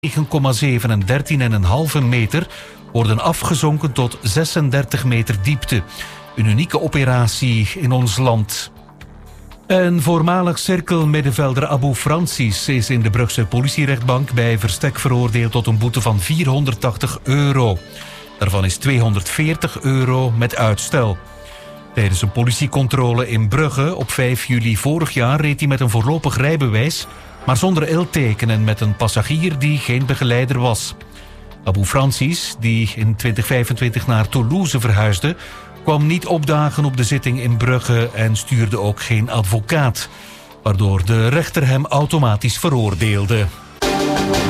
9,7 en 13,5 meter worden afgezonken tot 36 meter diepte. Een unieke operatie in ons land. Een voormalig cirkelmiddenvelder Abu Francis is in de Brugse politierechtbank bij verstek veroordeeld tot een boete van €480. Daarvan is €240 met uitstel. Tijdens een politiecontrole in Brugge op 5 juli vorig jaar reed hij met een voorlopig rijbewijs, maar zonder ilteken en met een passagier die geen begeleider was. Abu Francis, die in 2025 naar Toulouse verhuisde, kwam niet opdagen op de zitting in Brugge en stuurde ook geen advocaat, waardoor de rechter hem automatisch veroordeelde.